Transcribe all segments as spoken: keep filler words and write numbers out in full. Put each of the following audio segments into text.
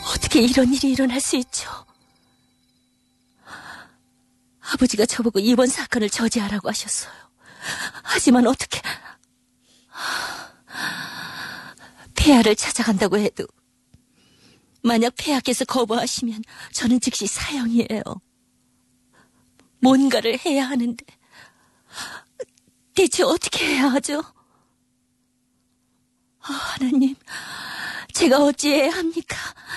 어떻게 이런 일이 일어날 수 있죠? 아버지가 저보고 이번 사건을 저지하라고 하셨어요. 하지만 어떻게... 폐하를 찾아간다고 해도 만약 폐하께서 거부하시면 저는 즉시 사형이에요. 뭔가를 해야 하는데 대체 어떻게 해야 하죠? 아, 하나님, 제가 어찌해야 합니까?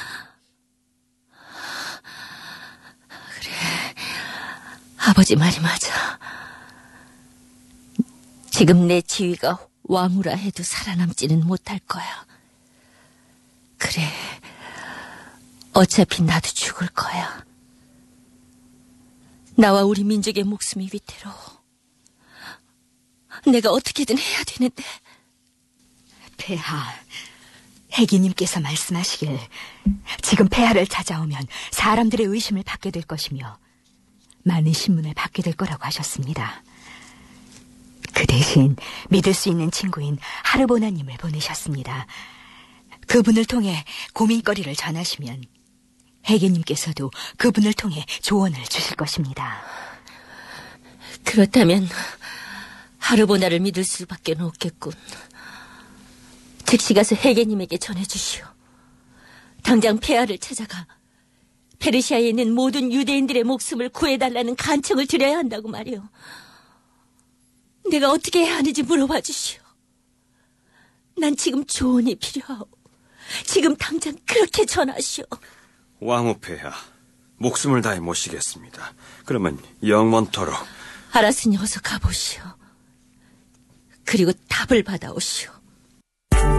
그래, 아버지 말이 맞아. 지금 내 지위가 왕후라 해도 살아남지는 못할 거야. 그래, 어차피 나도 죽을 거야. 나와 우리 민족의 목숨이 위태로워. 내가 어떻게든 해야 되는데. 폐하, 혜기님께서 말씀하시길 지금 폐하를 찾아오면 사람들의 의심을 받게 될 것이며 많은 신문을 받게 될 거라고 하셨습니다. 그 대신 믿을 수 있는 친구인 하르보나님을 보내셨습니다. 그분을 통해 고민거리를 전하시면 혜기님께서도 그분을 통해 조언을 주실 것입니다. 그렇다면 하르보나를 믿을 수밖에 없겠군. 즉시 가서 혜계님에게 전해주시오. 당장 폐하를 찾아가 페르시아에 있는 모든 유대인들의 목숨을 구해달라는 간청을 드려야 한다고 말이오. 내가 어떻게 해야 하는지 물어봐 주시오. 난 지금 조언이 필요하오. 지금 당장 그렇게 전하시오. 왕후 폐하, 목숨을 다해 모시겠습니다. 그러면 영원토록. 알았으니 어서 가보시오. 그리고 답을 받아오시오.